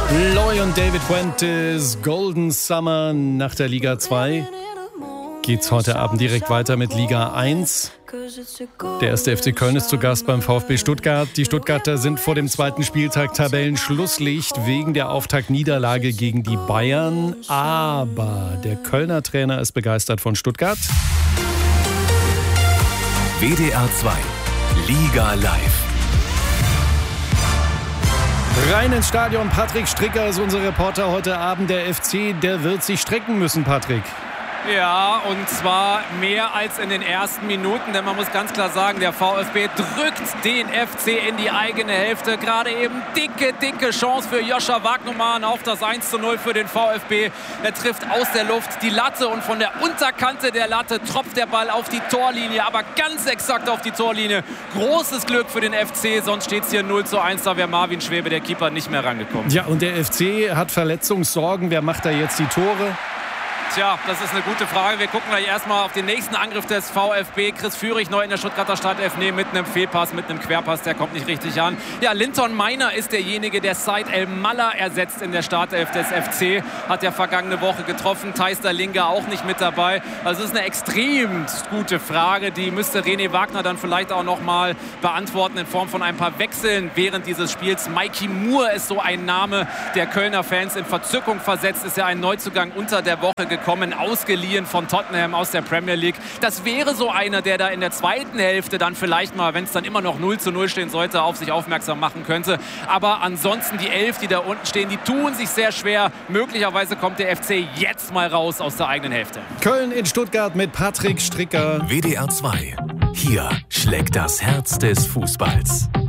Loy und David Fuentes, Golden Summer. Nach der Liga 2 geht's heute Abend direkt weiter mit Liga 1. Der 1. FC Köln ist zu Gast beim VfB Stuttgart. Die Stuttgarter sind vor dem zweiten Spieltag Tabellenschlusslicht wegen der Auftaktniederlage gegen die Bayern. Aber der Kölner Trainer ist begeistert von Stuttgart. WDR 2 Liga Live. Rein ins Stadion. Patrick Stricker ist unser Reporter heute Abend. Der FC, der wird sich strecken müssen, Patrick. Ja, und zwar mehr als in den ersten Minuten, denn man muss ganz klar sagen, der VfB drückt den FC in die eigene Hälfte. Gerade eben dicke Chance für Joscha Wagnumann auf das 1:0 für den VfB. Er trifft aus der Luft die Latte und von der Unterkante der Latte tropft der Ball auf die Torlinie, aber ganz exakt auf die Torlinie. Großes Glück für den FC, sonst steht es hier 0:1, da wäre Marvin Schwebe, der Keeper, nicht mehr rangekommen. Ja, und der FC hat Verletzungssorgen. Wer macht da jetzt die Tore? Tja, das ist eine gute Frage. Wir gucken gleich erstmal auf den nächsten Angriff des VfB. Chris Führig neu in der Stuttgarter Startelf. Mit einem Fehlpass, mit einem Querpass, der kommt nicht richtig an. Ja, Linton Meiner ist derjenige, der Said El-Malla ersetzt in der Startelf des FC. Hat ja vergangene Woche getroffen. Theister Linge auch nicht mit dabei. Also es ist eine extrem gute Frage. Die müsste René Wagner dann vielleicht auch noch mal beantworten in Form von ein paar Wechseln während dieses Spiels. Mikey Moore ist so ein Name, der Kölner Fans in Verzückung versetzt. Ist ja ein Neuzugang unter der Woche gekommen, ausgeliehen von Tottenham aus der Premier League. Das wäre so einer, der da in der zweiten Hälfte dann vielleicht mal, wenn es dann immer noch 0:0 stehen sollte, auf sich aufmerksam machen könnte. Aber ansonsten die 11, die da unten stehen, die tun sich sehr schwer. Möglicherweise kommt der FC jetzt mal raus aus der eigenen Hälfte. Köln in Stuttgart mit Patrick Stricker. WDR 2. Hier schlägt das Herz des Fußballs.